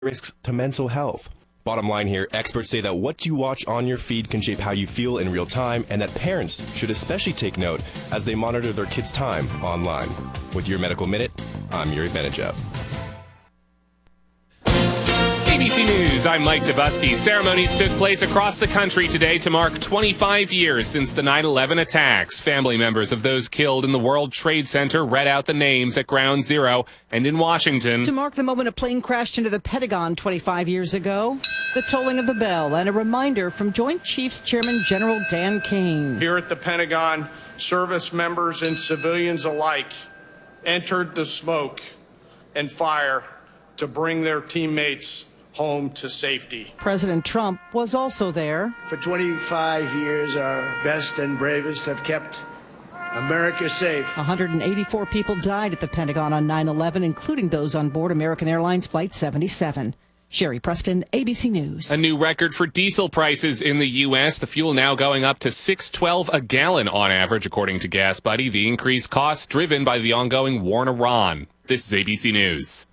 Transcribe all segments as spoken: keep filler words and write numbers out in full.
risks to mental health. Bottom line here, experts say that what you watch on your feed can shape how you feel in real time, and that parents should especially take note as they monitor their kids' time online. With your Medical Minute, I'm Yuri Benajab. A B C News, I'm Mike Dubusky. Ceremonies took place across the country today to mark twenty-five years since the nine eleven attacks. Family members of those killed in the World Trade Center read out the names at Ground Zero and in Washington. To mark the moment a plane crashed into the Pentagon twenty-five years ago, the tolling of the bell and a reminder from Joint Chiefs Chairman General Dan King. Here at the Pentagon, service members and civilians alike entered the smoke and fire to bring their teammates home to safety. President Trump was also there. For twenty-five years, our best and bravest have kept America safe. one hundred eighty-four people died at the Pentagon on nine eleven, including those on board American Airlines Flight seventy-seven. Sherry Preston, A B C News. A new record for diesel prices in the U S. The fuel now going up to six twelve a gallon on average, according to Gas Buddy. The increased costs driven by the ongoing war in Iran. This is A B C News.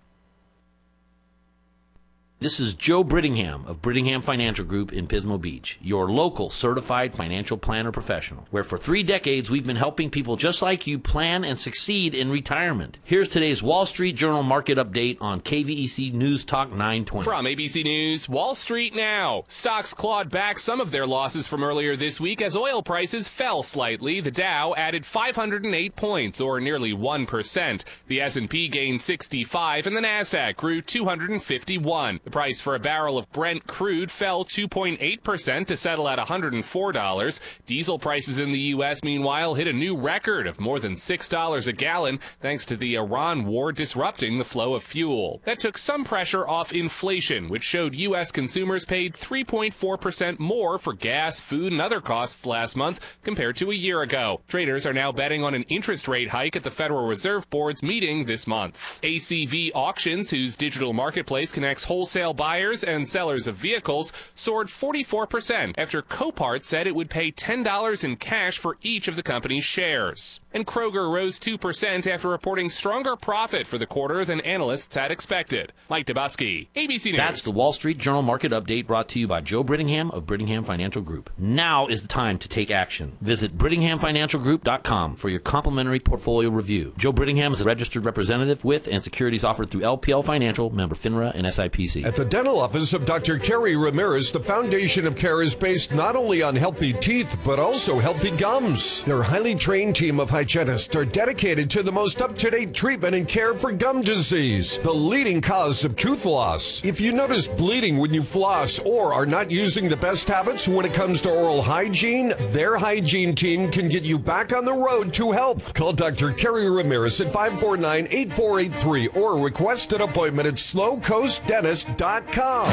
This is Joe Brittingham of Brittingham Financial Group in Pismo Beach, your local certified financial planner professional, where for three decades we've been helping people just like you plan and succeed in retirement. Here's today's Wall Street Journal market update on K V E C News Talk nine twenty. From A B C News, Wall Street now. Stocks clawed back some of their losses from earlier this week as oil prices fell slightly. The Dow added five hundred eight points, or nearly one percent. The S and P gained sixty-five, and the Nasdaq grew two hundred fifty-one. The price for a barrel of Brent crude fell two point eight percent to settle at one hundred four dollars. Diesel prices in the U S, meanwhile, hit a new record of more than six dollars a gallon, thanks to the Iran war disrupting the flow of fuel. That took some pressure off inflation, which showed U S consumers paid three point four percent more for gas, food, and other costs last month compared to a year ago. Traders are now betting on an interest rate hike at the Federal Reserve Board's meeting this month. A C V Auctions, whose digital marketplace connects wholesale buyers and sellers of vehicles, soared forty-four percent after Copart said it would pay ten dollars in cash for each of the company's shares. And Kroger rose two percent after reporting stronger profit for the quarter than analysts had expected. Mike Dubusky, A B C News. That's the Wall Street Journal market update brought to you by Joe Brittingham of Brittingham Financial Group. Now is the time to take action. Visit Brittingham Financial Group dot com for your complimentary portfolio review. Joe Brittingham is a registered representative with and securities offered through L P L Financial, member FINRA and S I P C. At the dental office of Doctor Kerry Ramirez, the foundation of care is based not only on healthy teeth, but also healthy gums. Their highly trained team of hygienists are dedicated to the most up-to-date treatment and care for gum disease, the leading cause of tooth loss. If you notice bleeding when you floss or are not using the best habits when it comes to oral hygiene, their hygiene team can get you back on the road to health. Call Doctor Kerry Ramirez at five four nine, eight four eight three or request an appointment at slow coast dentist dot com.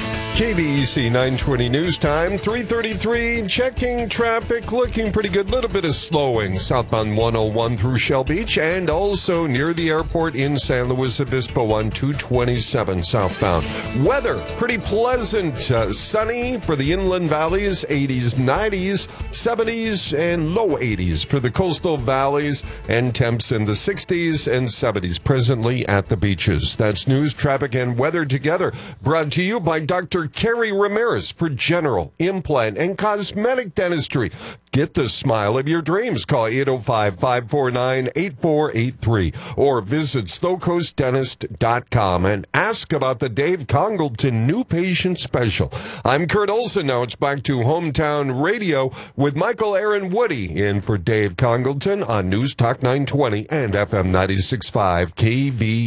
K V E C nine twenty News Time, three thirty-three, checking traffic, looking pretty good. Little bit of slowing southbound one oh one through Shell Beach and also near the airport in San Luis Obispo on two twenty-seven southbound. Weather, pretty pleasant, uh, sunny for the inland valleys, eighties, nineties, seventies, and low eighties for the coastal valleys, and temps in the sixties and seventies presently at the beaches. That's news, traffic, and weather together, brought to you by Doctor Kerry Ramirez for general, implant, and cosmetic dentistry. Get the smile of your dreams. Call eight oh five, five four nine, eight four eight three or visit slow coast dentist dot com and ask about the Dave Congleton New Patient Special. I'm Kurt Olson. Now it's back to Hometown Radio with Michael Aaron Woody in for Dave Congleton on News Talk nine twenty and F M ninety-six point five K V.